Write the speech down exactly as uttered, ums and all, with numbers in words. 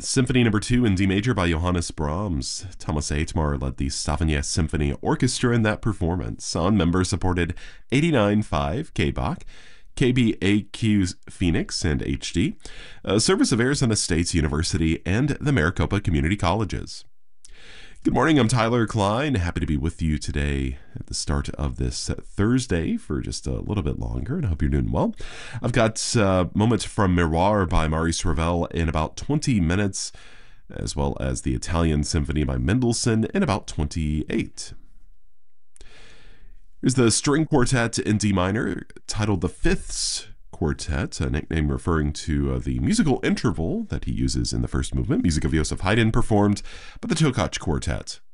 Symphony Number Two in D major by Johannes Brahms. Thomas Eitmar led the Stavanger Symphony Orchestra in that performance on member-supported eighty-nine point five K B A C, K B A Q Phoenix, and H D, a service of Arizona State University and the Maricopa Community Colleges. Good morning, I'm Tyler Klein. Happy to be with you today at the start of this Thursday for just a little bit longer, and I hope you're doing well. I've got uh, moments from Miroir by Maurice Ravel in about twenty minutes, as well as the Italian Symphony by Mendelssohn in about twenty-eight. Here's the string quartet in D minor, titled the Fifths Quartet, a nickname referring to uh, the musical interval that he uses in the first movement, music of Joseph Haydn, performed by the Tokach Quartet.